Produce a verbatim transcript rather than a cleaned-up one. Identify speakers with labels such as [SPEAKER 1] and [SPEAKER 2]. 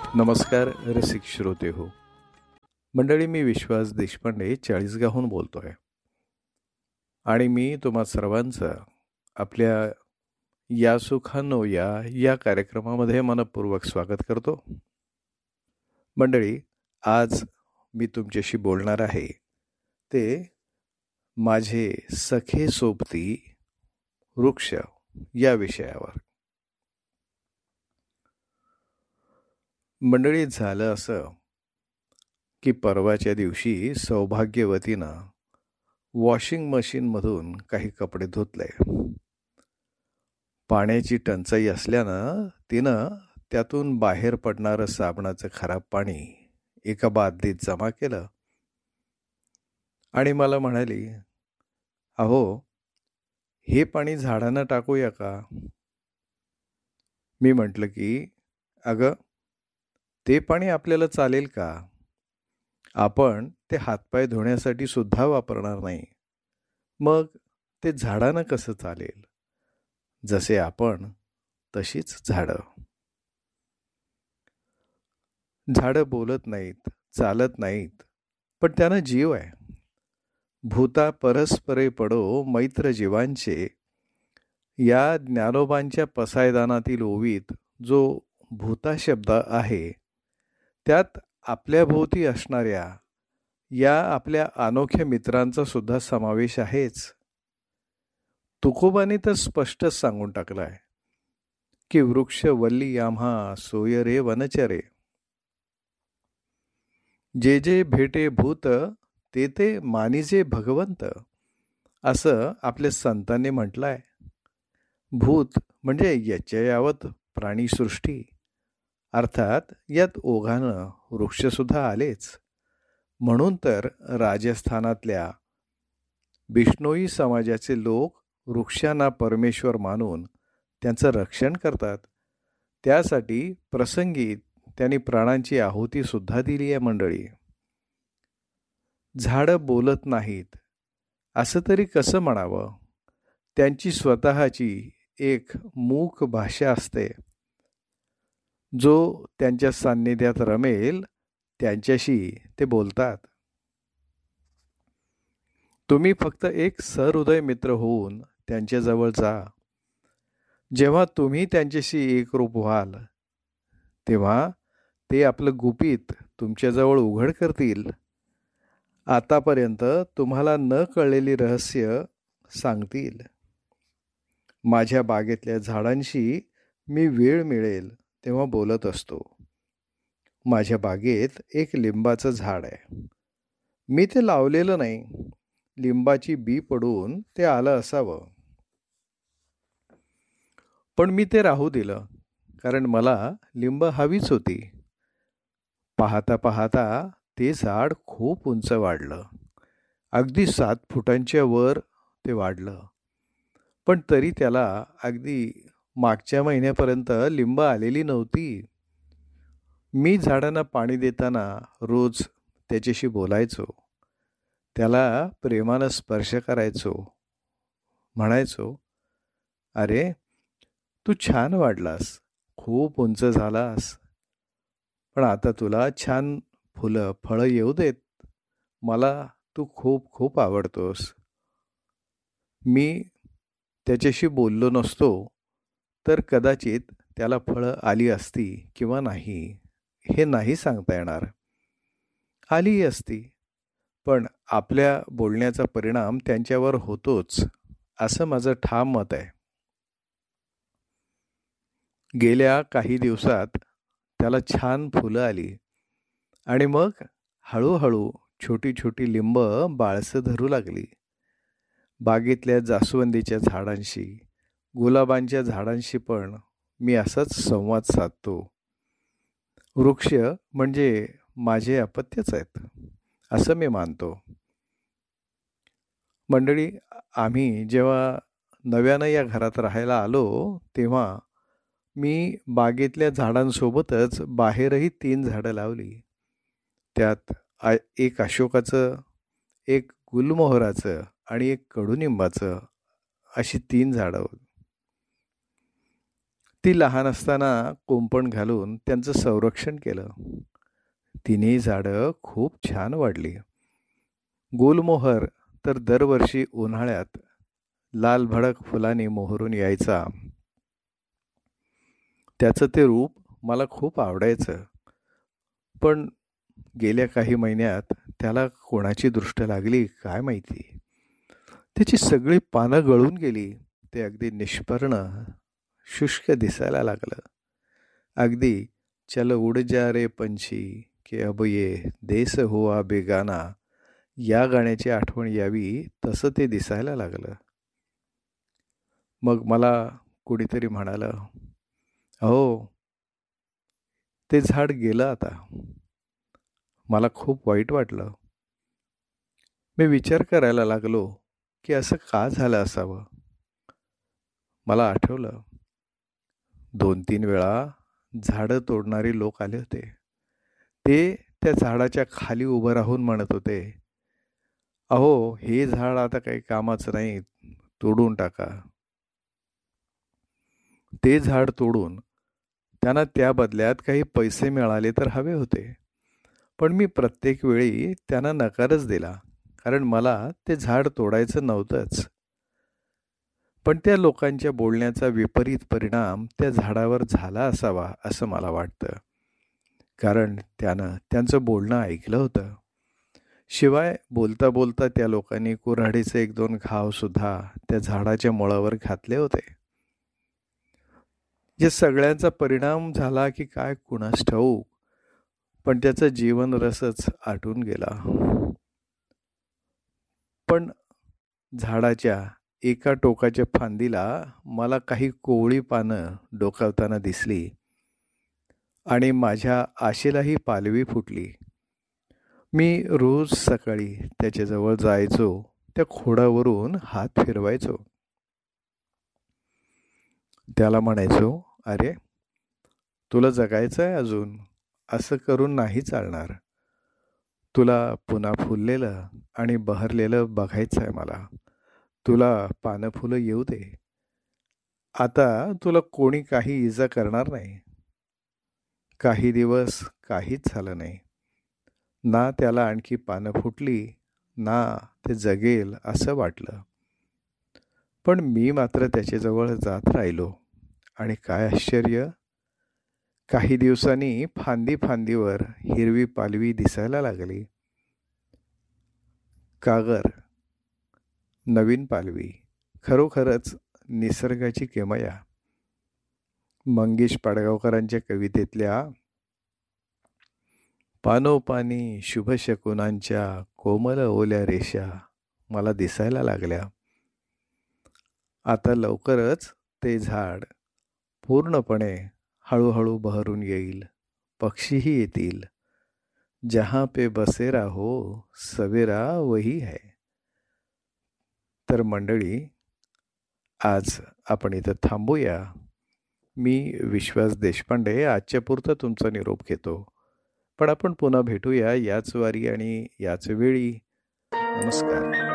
[SPEAKER 1] नमस्कार रसिक श्रोते हो. मंडळी, मी विश्वास देशपांडे चाळीसगावहून बोलतोय आणि मी तुम्हा सर्वांचं आपल्या या सुखानो या या कार्यक्रमामध्ये मनपूर्वक स्वागत करतो. मंडळी, आज मी तुमच्याशी बोलणार आहे ते माझे सखे सोबती वृक्ष या विषयावर. मंडळी, झालं असं की परवाच्या दिवशी सौभाग्यवतीनं वॉशिंग मशीनमधून काही कपडे धुतले. पाण्याची टंचाई असल्यानं तिनं त्यातून बाहेर पडणारं साबणाचं खराब पाणी एका बादलीत जमा केलं आणि मला म्हणाली, अहो, हे पाणी झाडांना टाकूया का? मी म्हटलं की अगं, ते पाणी आपल्याला चालेल का? आपण ते हातपाय धुण्यासाठी सुद्धा वापरणार नाही. मग ते झाडांना कसं चालेल? जसे आपण तशीच झाडं. झाडं बोलत नाहीत, चालत नाहीत, पण त्यांना जीव आहे. भूता परस्परे पडो मैत्र जीवांचे या ज्ञानोबांच्या पसायदानातील ओवीत जो भूता शब्द आहे त्यात आपल्या भोवती असणाऱ्या या आपल्या अनोख्या मित्रांचा सुद्धा समावेश आहेच. तुकोबाने तर स्पष्टच सांगून टाकलाय की वृक्ष वल्ली आम्हा सोय रे वनचरे. जे जे भेटे भूत ते ते मानिजे भगवंत, असं आपल्या संतांनी म्हटलंय. भूत म्हणजे याच्या यावत प्राणीसृष्टी, अर्थात यात ओघानं वृक्षसुद्धा आलेच. म्हणून तर राजस्थानातल्या बिष्णोई समाजाचे लोक वृक्षांना परमेश्वर मानून त्यांचं रक्षण करतात. त्यासाठी प्रसंगी त्यांनी प्राणांची आहुती सुद्धा दिली आहे. मंडळी, झाडं बोलत नाहीत असं तरी कसं म्हणावं? त्यांची स्वतःची एक मूक भाषा असते. जो त्यांच्या सान्निध्यात रमेल त्यांच्याशी ते बोलतात. तुम्ही फक्त एक सहृदय मित्र होऊन त्यांच्याजवळ जा. जेव्हा तुम्ही त्यांच्याशी एकरूप व्हाल तेव्हा ते आपलं गुपित तुमच्याजवळ उघड करतील. आतापर्यंत तुम्हाला न कळलेली रहस्य सांगतील. माझ्या बागेतल्या झाडांशी मी वेळ मिळेल तेव्हा बोलत असतो. माझ्या बागेत एक लिंबाचं झाड आहे. मी ते लावलेलं नाही. लिंबाची बी पडून ते आलं असावं, पण मी ते राहू दिलं, कारण मला लिंब हवीच होती. पाहता पाहता ते झाड खूप उंच वाढलं. अगदी सात फुटांच्या वर ते वाढलं. पण तरी त्याला अगदी मागच्या महिन्यापर्यंत लिंब आलेली नव्हती. मी झाडांना पाणी देताना रोज त्याच्याशी बोलायचो. त्याला प्रेमानं स्पर्श करायचो. म्हणायचो, अरे, तू छान वाढलास, खूप उंच झालास, पण आता तुला छान फुलं फळं येऊ देत. मला तू खूप खूप आवडतोस. मी त्याच्याशी बोललो नसतो तर कदाचित त्याला फळं आली असती किंवा नाही हे नाही सांगता येणार. आलीही असती, पण आपल्या बोलण्याचा परिणाम त्यांच्यावर होतोच, असं माझं ठाम मत आहे. गेल्या काही दिवसात त्याला छान फुलं आली आणि मग हळूहळू छोटी छोटी लिंब बाळसं धरू लागली. बागेतल्या जास्वंदीच्या झाडांशी, गुलाबांच्या झाडांशी पण मी असाच संवाद साधतो. वृक्ष म्हणजे माझे अपत्यच आहेत असं मी मानतो. मंडळी, आम्ही जेव्हा नव्यानं या घरात राहायला आलो तेव्हा मी बागेतल्या झाडांसोबतच बाहेरही तीन झाडं लावली. त्यात आ एक अशोकाचं, एक गुलमोहराचं आणि एक कडुनिंबाचं, अशी तीन झाडं. ती लहान असताना कुंपण घालून त्यांचं संरक्षण केलं. तिन्ही झाडं खूप छान वाढली. गुलमोहर तर दरवर्षी उन्हाळ्यात लाल भडक फुलांनी मोहरून यायचा. त्याचं ते रूप मला खूप आवडायचं. पण गेल्या काही महिन्यात त्याला कोणाची दृष्ट लागली काय माहिती. त्याची सगळी पानं गळून गेली. ते अगदी निष्पर्ण, शुष्क दिसायला लागलं. अगदी चल उड जा रे पंछी के अब ये देस हुआ बेगाना या गाण्याची आठवण यावी तसं ते दिसायला लागलं. मग मला कुणीतरी म्हणालं, अहो ते झाड गेलं आता. मला खूप वाईट वाटलं. मी विचार करायला लागलो की असं का झालं असावं. मला आठवलं, दोन तीन वेळा झाडं तोडणारी लोक आले होते. ते त्या झाडाच्या खाली उभं राहून म्हणत होते, अहो हे झाड आता काही कामाचं नाही, तोडून टाका. ते झाड तोडून त्यांना त्या बदल्यात काही पैसे मिळाले तर हवे होते. पण मी प्रत्येक वेळी त्यांना नकारच दिला, कारण मला ते झाड तोडायचं नव्हतंच. पण त्या लोकांच्या बोलण्याचा विपरीत परिणाम त्या झाडावर झाला असावा असं मला वाटतं. कारण त्यानं त्यांचं बोलणं ऐकलं होतं. शिवाय बोलता बोलता त्या लोकांनी कुऱ्हाडीचे एक दोन घावसुद्धा त्या झाडाच्या मुळावर घातले होते. या सगळ्यांचा परिणाम झाला की काय कुणास ठाऊक, पण त्याचा जीवन रसच आटून गेला. पण झाडाच्या एका टोकाच्या फांदीला मला काही कोवळी पानं डोकावताना दिसली आणि माझ्या आशेलाही पालवी फुटली. मी रोज सकाळी त्याच्याजवळ जायचो, त्या खोडावरून हात फिरवायचो. त्याला म्हणायचो, अरे तुला जगायचं आहे अजून, असं करून नाही चालणार. तुला पुन्हा फुललेलं आणि बहरलेलं बघायचं आहे मला. तुला पानं फुलं येऊ दे. आता तुला कोणी काही इजा करणार नाही. काही दिवस काहीच झालं नाही. ना त्याला आणखी पानं फुटली, ना ते जगेल असं वाटलं. पण मी मात्र त्याच्याजवळ जात राहिलो आणि काय आश्चर्य, काही दिवसांनी फांदी फांदीवर हिरवी पालवी दिसायला लागली. कागर, नवीन पालवी, खरोखरच निसर्गाची किमया. मंगेश पाडगावकरांच्या कवितेतल्या पानोपानी शुभशकुनांच्या कोमल ओल्या रेषा मला दिसायला लागल्या. आता लवकरच ते झाड पूर्णपणे हळूहळू बहरून येईल. पक्षीही येतील. जहाँ पे बसेरा हो सवेरा वही है. तर मंडळी, आज आपण इथं थांबूया. मी विश्वास देशपांडे आजच्या पुरता तुमचा निरोप घेतो. पण आपण पुन्हा भेटूया याच वारी आणि याच वेळी. नमस्कार.